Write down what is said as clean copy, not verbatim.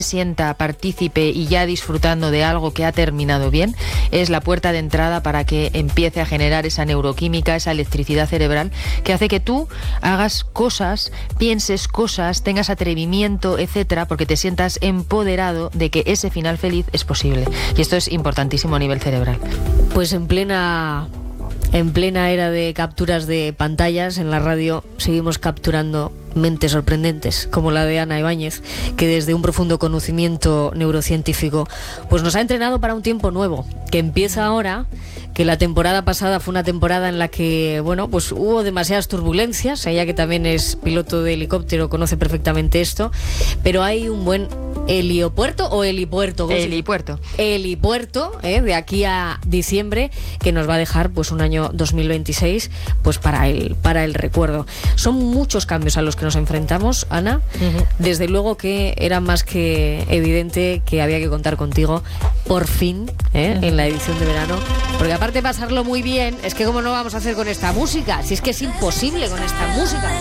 sienta partícipe y ya disfrutando de algo que ha terminado bien, es la puerta de entrada para que empiece a generar esa neuroquímica, esa electricidad cerebral que hace que tú hagas cosas, pienses cosas, tengas atrevimiento, etcétera, porque te sientas empoderado de que ese final feliz es posible. Y esto es importantísimo a nivel cerebral. Pues en plena era de capturas de pantallas, en la radio seguimos capturando mentes sorprendentes, como la de Ana Ibáñez, que desde un profundo conocimiento neurocientífico pues nos ha entrenado para un tiempo nuevo, que empieza ahora, que la temporada pasada fue una temporada en la que, bueno, pues hubo demasiadas turbulencias. Ella, que también es piloto de helicóptero, conoce perfectamente esto, pero hay un buen helipuerto o helipuerto. Helipuerto, de aquí a diciembre, que nos va a dejar pues un año 2026 pues para el recuerdo. Son muchos cambios a los que nos enfrentamos, Ana. Desde luego que era más que evidente que había que contar contigo por fin, en la edición de verano, porque aparte de pasarlo muy bien, es que cómo no vamos a hacer con esta música, si es que es imposible con esta música.